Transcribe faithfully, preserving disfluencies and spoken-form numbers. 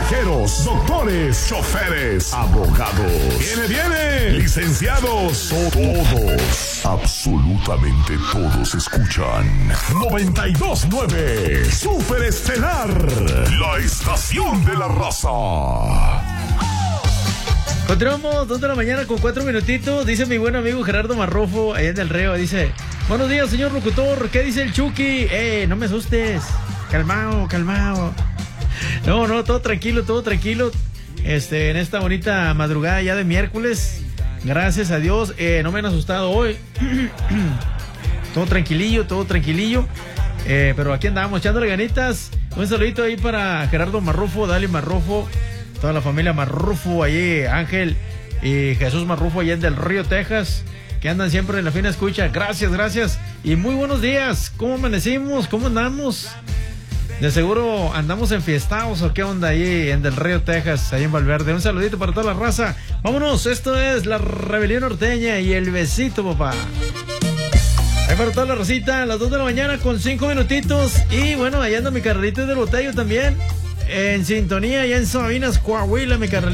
pasajeros, doctores, choferes, abogados. Viene, viene, licenciados, todos, absolutamente todos escuchan noventa y dos punto nueve Super Estelar, la estación de la raza. Continuamos, dos de la mañana con cuatro minutitos. Dice mi buen amigo Gerardo Marrufo, allá en el Reo. Dice: buenos días, señor locutor. ¿Qué dice el Chucky? Eh, no me asustes. Calmao, calmao. No, no, todo tranquilo, todo tranquilo. Este, en esta bonita madrugada ya de miércoles. Gracias a Dios, eh, no me han asustado hoy. Todo tranquilillo, todo tranquilillo. Eh, pero aquí andamos echándole ganitas. Un saludito ahí para Gerardo Marrufo, Dali Marrufo, toda la familia Marrufo, allí Ángel y Jesús Marrufo, allá en Del Río, Texas, que andan siempre en la fina escucha. Gracias, gracias. Y muy buenos días. ¿Cómo amanecimos? ¿Cómo andamos? De seguro andamos enfiestados o qué onda ahí en Del Río, Texas, ahí en Valverde. Un saludito para toda la raza. Vámonos, esto es la Rebelión Norteña y el besito, papá. Ahí para toda la racita, a las dos de la mañana con cinco minutitos. Y bueno, ahí anda mi carnalito del Botello también, en sintonía, allá en Sabinas, Coahuila, mi carnalito.